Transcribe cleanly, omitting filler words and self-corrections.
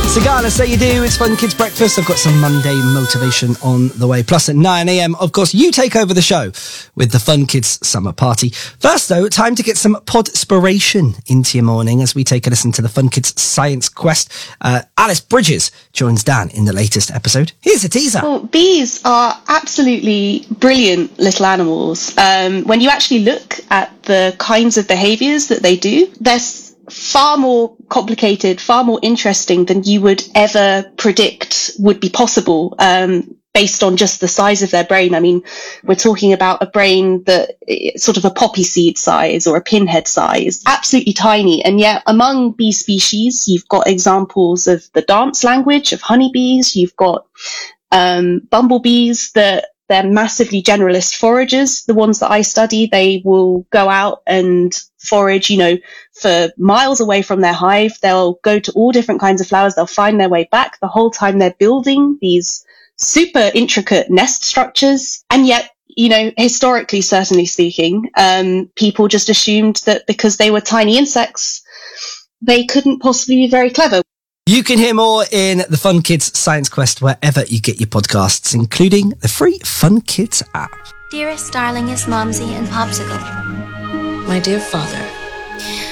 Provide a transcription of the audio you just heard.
Sigala, Say You Do. It's Fun Kids Breakfast. I've got some Monday motivation on the way. Plus at 9am, of course, you take over the show with the Fun Kids Summer Party. First, though, time to get some podspiration into your morning as we take a listen to the Fun Kids Science Quest. Alice Bridges joins Dan in the latest episode. Here's a teaser. Well, bees are absolutely brilliant little animals. When you actually look at the kinds of behaviours that they do, they're far more complicated, far more interesting than you would ever predict would be possible, based on just the size of their brain. I mean, we're talking about a brain that is sort of a poppy seed size or a pinhead size, absolutely tiny. And yet among bee species, you've got examples of the dance language of honeybees. You've got bumblebees that they're massively generalist foragers. The ones that I study, they will go out and forage, for miles away from their hive. They'll go to all different kinds of flowers. They'll find their way back. The whole time they're building these super intricate nest structures. And yet, historically, certainly speaking, people just assumed that because they were tiny insects, they couldn't possibly be very clever. You can hear more in the Fun Kids Science Quest wherever you get your podcasts, including the free Fun Kids app. Dearest, darlingest Momsy and Popsicle. My dear father.